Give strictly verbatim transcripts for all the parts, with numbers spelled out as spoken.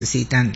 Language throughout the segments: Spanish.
necesitan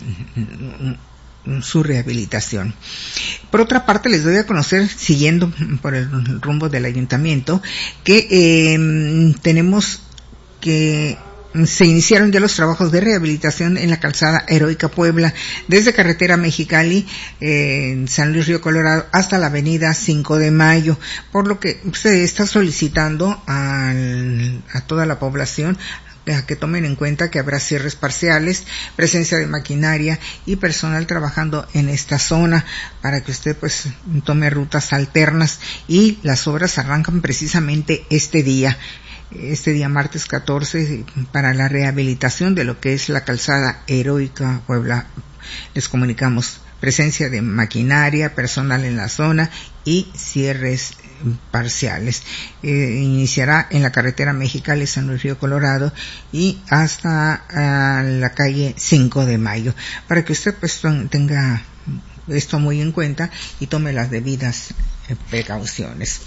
su rehabilitación. Por otra parte, les doy a conocer, siguiendo por el rumbo del ayuntamiento, que eh, tenemos que se iniciaron ya los trabajos de rehabilitación en la calzada Heroica Puebla, desde carretera Mexicali, eh, en San Luis Río Colorado, hasta la avenida cinco de mayo, por lo que se está solicitando al, a toda la población a que tomen en cuenta que habrá cierres parciales, presencia de maquinaria y personal trabajando en esta zona, para que usted pues tome rutas alternas, y las obras arrancan precisamente este día. Este día martes catorce, para la rehabilitación de lo que es la calzada Heroica Puebla. Les comunicamos presencia de maquinaria, personal en la zona y cierres parciales. Eh, iniciará en la carretera Mexicali, San Luis Río Colorado, y hasta uh, la calle cinco de mayo, para que usted pues tenga esto muy en cuenta y tome las debidas eh, precauciones.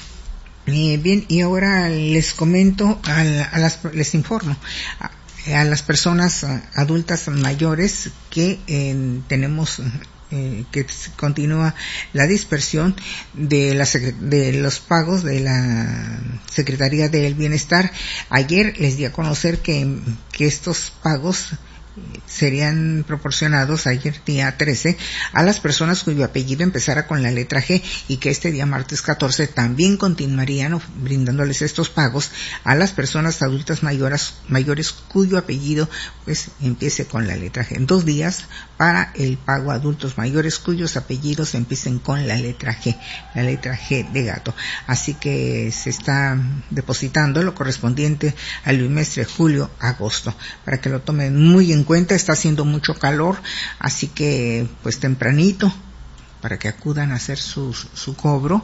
Eh, bien, y ahora les comento, a, a las, les informo a, a las personas adultas mayores que eh, tenemos eh, que continúa la dispersión de, la, de los pagos de la Secretaría del Bienestar. Ayer les di a conocer que, que estos pagos serían proporcionados ayer día trece a las personas cuyo apellido empezara con la letra G, y que este día martes catorce también continuarían brindándoles estos pagos a las personas adultas mayores, mayores cuyo apellido pues empiece con la letra G. En dos días para el pago a adultos mayores cuyos apellidos empiecen con la letra G, la letra G de gato. Así que se está depositando lo correspondiente al bimestre julio-agosto, para que lo tomen muy en cuenta. Está haciendo mucho calor, así que pues tempranito para que acudan a hacer su, su cobro,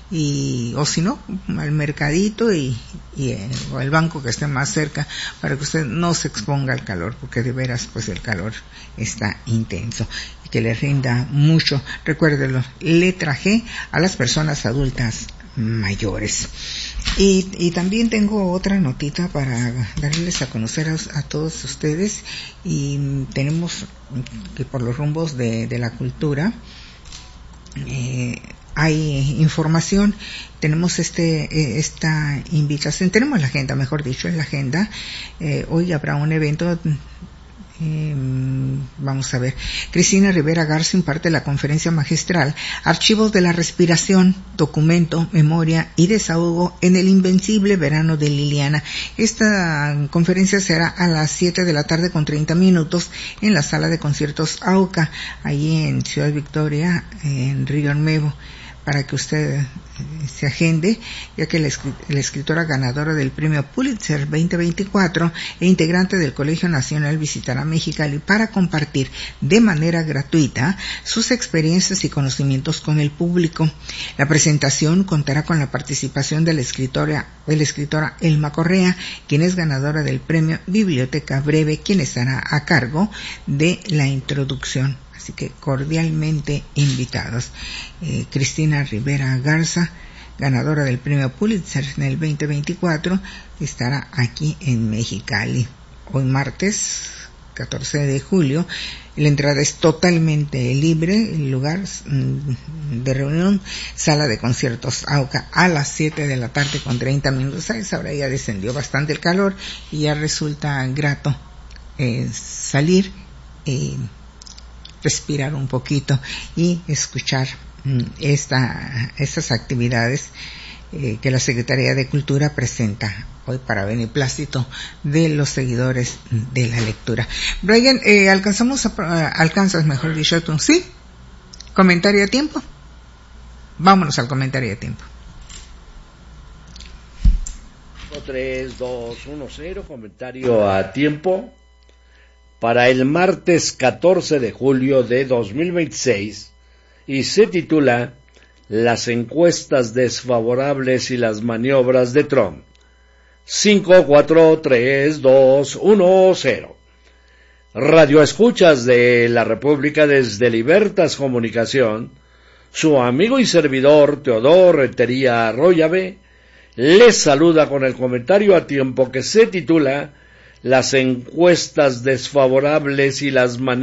y o si no, al mercadito y, y eh, o al banco que esté más cerca, para que usted no se exponga al calor, porque de veras pues el calor está intenso, y que le rinda mucho. Recuérdelo, letra G a las personas adultas mayores. Y, y también tengo otra notita para darles a conocer a, a todos ustedes, y tenemos que por los rumbos de, de la cultura eh, hay información. Tenemos este eh, esta invitación, tenemos la agenda, mejor dicho, en la agenda. Eh, hoy habrá un evento. Eh, vamos a ver, Cristina Rivera Garza imparte la conferencia magistral Archivos de la Respiración, Documento, Memoria y Desahogo en el Invencible Verano de Liliana. Esta conferencia será a las siete de la tarde con treinta minutos en la sala de conciertos AUCA, allí en Ciudad Victoria, en Río Nuevo, para que usted eh, se agende, ya que la, la escritora ganadora del premio Pulitzer veinte veinticuatro e integrante del Colegio Nacional visitará Mexicali para compartir de manera gratuita sus experiencias y conocimientos con el público. La presentación contará con la participación de la escritora, de la escritora Elma Correa, quien es ganadora del premio Biblioteca Breve, quien estará a cargo de la introducción. Así que cordialmente invitados. Eh, Cristina Rivera Garza, ganadora del premio Pulitzer en el veinte veinticuatro, estará aquí en Mexicali. Hoy martes catorce de julio, la entrada es totalmente libre, el lugar de reunión, sala de conciertos AUCA, a las siete de la tarde con treinta minutos. A esa hora ya descendió bastante el calor y ya resulta grato eh, salir y eh, respirar un poquito y escuchar mm, esta, estas actividades eh, que la Secretaría de Cultura presenta hoy para beneplácito de los seguidores de la lectura. Brian, eh, alcanzamos, a, alcanzas mejor dicho tú, ¿sí? ¿Comentario a tiempo? Vámonos al comentario a tiempo. tres, dos, uno, cero, comentario a tiempo. Para el martes catorce de julio de dos mil veintiséis, y se titula Las encuestas desfavorables y las maniobras de Trump. cinco, cuatro, tres, dos, uno, cero. Radio escuchas de la República desde Libertas Comunicación, su amigo y servidor Teodoro Rentería Arroyave les saluda con el comentario a tiempo que se titula las encuestas desfavorables y las